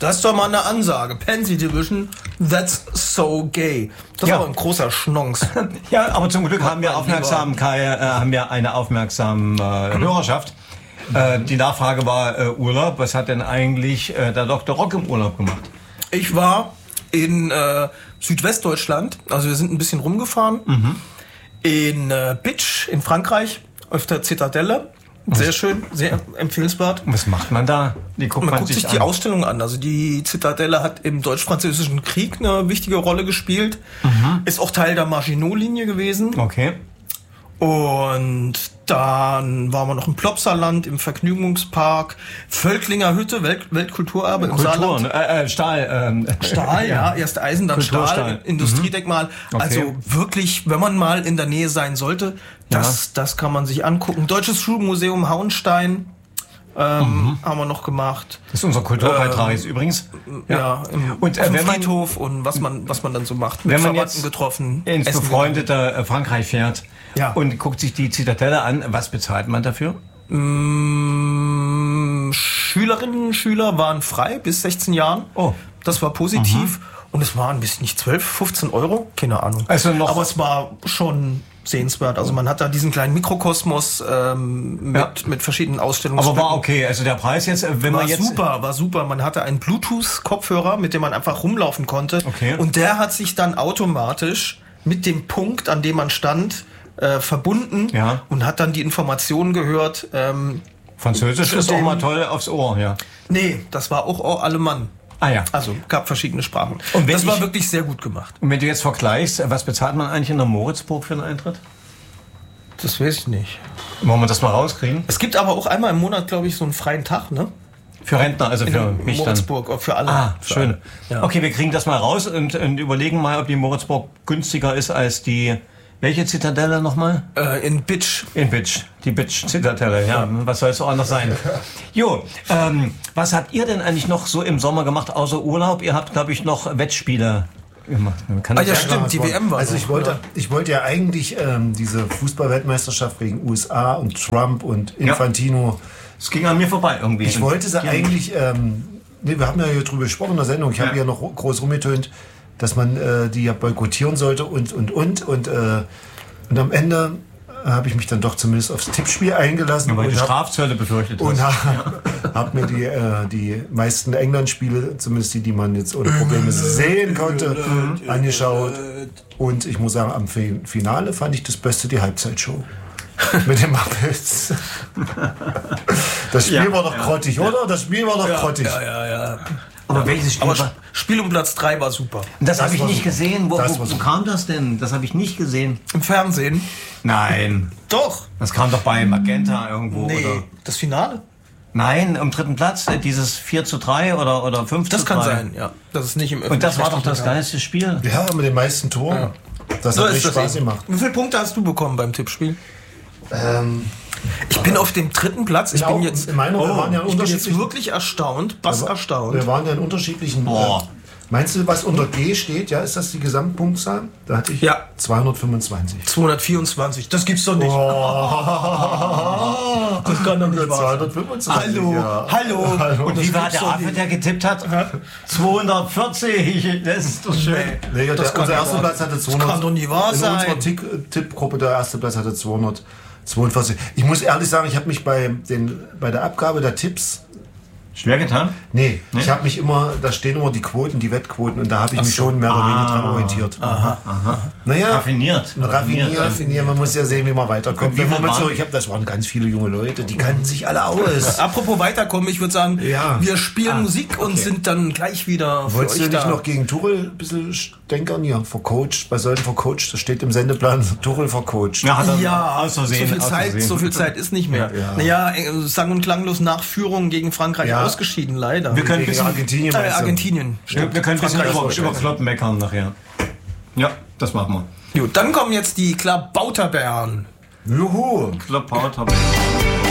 Das ist doch mal eine Ansage. Pansy Division, that's so gay. Das ist aber ein großer Schnons. Ja, aber zum Glück haben wir eine aufmerksame Hörerschaft. Die Nachfrage war Urlaub. Was hat denn eigentlich der Dr. Rock im Urlaub gemacht? Ich war in Südwestdeutschland, also wir sind ein bisschen rumgefahren, in Bitsch in Frankreich, auf der Zitadelle. Sehr schön, sehr empfehlenswert. Was macht man da? Man guckt sich die Ausstellung an. Also die Zitadelle hat im Deutsch-Französischen Krieg eine wichtige Rolle gespielt. Ist auch Teil der Maginot-Linie gewesen. Okay. Und dann waren wir noch im Plopsaland, im Vergnügungspark, Völklinger Hütte, Weltkulturerbe im Saarland. Stahl. Stahl, ja, erst Eisen, dann Stahl, Industriedeckmal. Okay. Also wirklich, wenn man mal in der Nähe sein sollte, das kann man sich angucken. Deutsches Schulmuseum Hauenstein haben wir noch gemacht. Das ist unser Kulturbeitrag jetzt übrigens. Ja, und auf dem Friedhof und was man dann so macht. Mit Verwandten getroffen. Ins befreundete Frankreich fährt und guckt sich die Zitadelle an, was bezahlt man dafür? Schülerinnen und Schüler waren frei bis 16 Jahren. Oh. Das war positiv. Und es waren nicht 12, 15 Euro, keine Ahnung. Also noch aber es war schon sehenswert. Also man hat da diesen kleinen Mikrokosmos mit verschiedenen Ausstellungen. Aber war okay. Also der Preis jetzt, wenn man jetzt... War super. Man hatte einen Bluetooth-Kopfhörer, mit dem man einfach rumlaufen konnte. Okay. Und der hat sich dann automatisch mit dem Punkt, an dem man stand, verbunden und hat dann die Informationen gehört. Französisch ist auch mal toll aufs Ohr, ja. Nee, das war auch Alemann. Ah ja. Also gab verschiedene Sprachen. Und das war wirklich sehr gut gemacht. Und wenn du jetzt vergleichst, was bezahlt man eigentlich in der Moritzburg für einen Eintritt? Das weiß ich nicht. Wollen wir das mal rauskriegen? Es gibt aber auch einmal im Monat, glaube ich, so einen freien Tag, ne? Für Rentner, also für mich dann. Moritzburg, für alle. Ah, schön. Ja. Okay, wir kriegen das mal raus und überlegen mal, ob die Moritzburg günstiger ist als die... Welche Zitadelle nochmal? In Bitsch. In Bitsch. Die Bitsch-Zitadelle, ja. Was soll es so anders sein? Jo, was habt ihr denn eigentlich noch so im Sommer gemacht, außer Urlaub? Ihr habt, glaube ich, noch Wettspiele gemacht. Stimmt, die WM war also ich wollte ja eigentlich diese Fußball-Weltmeisterschaft gegen USA und Trump und Infantino... Es ging an mir vorbei irgendwie. Ich wollte sie eigentlich... wir haben ja hier drüber gesprochen in der Sendung. Ich habe ja noch groß rumgetönt, dass man die ja boykottieren sollte und am Ende habe ich mich dann doch zumindest aufs Tippspiel eingelassen. Weil du Strafzölle befürchtet hast. Und habe mir die meisten England-Spiele, zumindest die man jetzt ohne Probleme sehen konnte, angeschaut. Und ich muss sagen, am Finale fand ich das Beste die Halbzeitshow. Mit den Muppets. Das Spiel war doch grottig, oder? Das Spiel war doch grottig. Ja. Aber welches Spiel war? Spiel um Platz 3 war super. Das habe ich nicht gesehen. Wo kam das denn? Das habe ich nicht gesehen. Im Fernsehen? Nein. Doch. Das kam doch bei Magenta irgendwo. Nee, oder? Das Finale? Nein, am 3. Platz, dieses 4:3 oder 5:3. Das kann sein, ja. Das ist nicht im Und das war doch das geilste Spiel. Ja, mit den meisten Toren. Ja. Das hat richtig Spaß gemacht. Wie viele Punkte hast du bekommen beim Tippspiel? Ich bin auf dem 3. Platz. Ich bin jetzt wirklich erstaunt. Erstaunt. Wir waren ja in unterschiedlichen... Meinst du, was unter G steht? Ja, ist das die Gesamtpunktzahl? Da hatte ich 225. 224. Das gibt's doch nicht. Das kann doch nicht wahr sein. 225. Hallo. Und wie war der Affe, der getippt hat? 240. Das ist doch schön. Nee, unser erster Platz hatte 200. Das kann doch nie wahr sein. In unserer Tippgruppe der erste Platz hatte 242. Ich muss ehrlich sagen, ich habe mich bei der Abgabe der Tipps schwer getan? Nee, ich habe mich da stehen immer die Quoten, die Wettquoten und da habe ich mich schon mehr oder weniger dran orientiert. Aha. Naja, raffiniert. Man muss ja sehen, wie man weiterkommt. Das waren ganz viele junge Leute, die kannten sich alle aus. Apropos weiterkommen, ich würde sagen, wir spielen Musik und sind dann gleich wieder für Wolltest euch du nicht noch gegen Tuchel ein bisschen stänkern? Ja, vercoacht, bei solchen vercoacht, das steht im Sendeplan, Tuchel vercoacht. So viel Zeit ist nicht mehr. Naja, sang- und klanglos nach Führung gegen Frankreich ausgeschieden, leider. Wir können gegen Argentinien. Wir können ein bisschen über Klopp meckern nachher. Ja, das machen wir. Gut, dann kommen jetzt die Klabauterbären. Juhu! Klabauterbären.